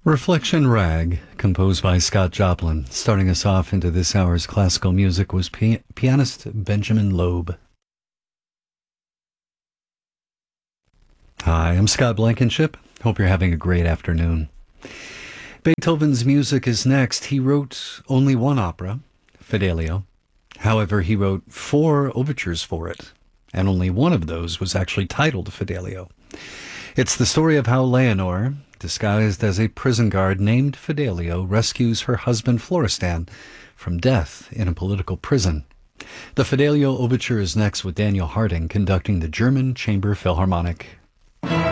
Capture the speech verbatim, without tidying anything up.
Reflection Rag, composed by Scott Joplin. Starting us off into this hour's classical music was pi- pianist Benjamin Loeb. Hi, I'm Scott Blankenship. Hope you're having a great afternoon. Beethoven's music is next. He wrote only one opera, Fidelio. However, he wrote four overtures for it, and only one of those was actually titled Fidelio. It's the story of how Leonore, disguised as a prison guard named Fidelio, rescues her husband Florestan from death in a political prison. The Fidelio Overture is next with Daniel Harding conducting the German Chamber Philharmonic.